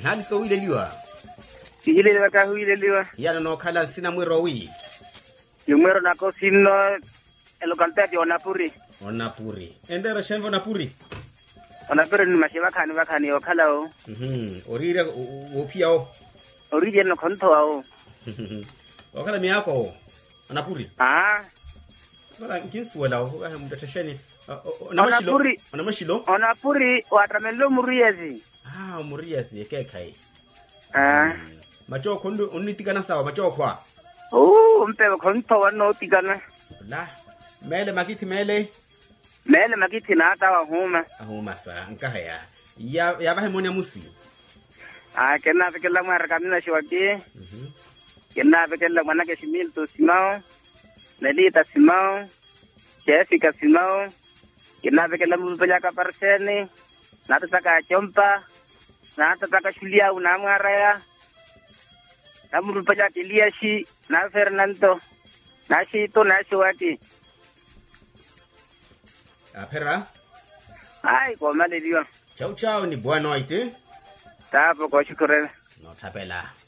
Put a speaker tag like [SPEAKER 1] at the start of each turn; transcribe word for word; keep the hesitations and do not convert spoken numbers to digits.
[SPEAKER 1] hali so ile liwa
[SPEAKER 2] ile liwa ka ile liwa
[SPEAKER 1] yana no khala sina mwero wi
[SPEAKER 2] yumero nako sino elo kantati onapuri
[SPEAKER 1] onapuri endera shemvo onapuri
[SPEAKER 2] onapuri ni mashiba khani bakhani okhala o
[SPEAKER 1] mhm orire opiao
[SPEAKER 2] orire no konto ao
[SPEAKER 1] okhala miyako onapuri
[SPEAKER 2] ah
[SPEAKER 1] mara nkinsuwela ho mdatasheni onamashilo onamashilo
[SPEAKER 2] onapuri watramelo muriyazi
[SPEAKER 1] ah muriyazi ekekai
[SPEAKER 2] ah
[SPEAKER 1] macho kondo unitikana sawa macho kwa
[SPEAKER 2] oh mpe konto wano tikana
[SPEAKER 1] la mele makiti mele
[SPEAKER 2] mele makiti na ata wa homa
[SPEAKER 1] homa sa nkahaya ya ya bahe monya musi
[SPEAKER 2] ah kena fikela mara kamina shiwaki
[SPEAKER 1] mhm
[SPEAKER 2] kena fikela mwana ke simil to simao Nelita simao Jessica simao kena fikela mupenya ka parseni na tutaka chompa na tutaka shulia una mwaraya na mupenya Eliashi na Fernando na Shito na Shiwaki
[SPEAKER 1] apera
[SPEAKER 2] ai kwa mali dio
[SPEAKER 1] chao chao ni bwana waite
[SPEAKER 2] tapo kwa shukrani
[SPEAKER 1] no tapela